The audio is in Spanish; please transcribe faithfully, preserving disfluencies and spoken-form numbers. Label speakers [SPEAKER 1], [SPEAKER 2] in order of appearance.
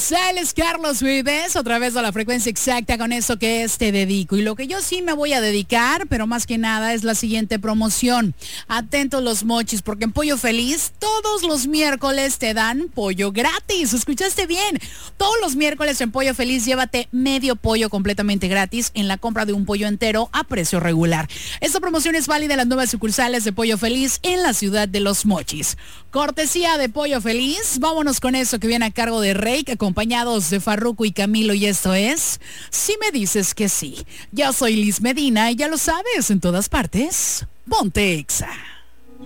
[SPEAKER 1] está, él es Carlos Vives, otra vez a la frecuencia exacta con eso que es Te Dedico. Y lo que yo sí me voy a dedicar, pero más que nada, es la siguiente promoción. Atentos los mochis, porque en Pollo Feliz todos los miércoles te dan pollo gratis. ¿Escuchaste bien? Todos los miércoles en Pollo Feliz llévate medio pollo completamente gratis en la compra de un pollo entero a precio regular. Esta promoción es válida en las nuevas sucursales de Pollo Feliz en la ciudad de Los Mochis. Cortesía de Pollo Feliz, vámonos con eso que viene a cargo de Rake, acompañados de Farruko y Camilo, y esto es Si Me Dices Que Sí. Yo soy Liz Medina y ya lo sabes, en todas partes, ponte Exa.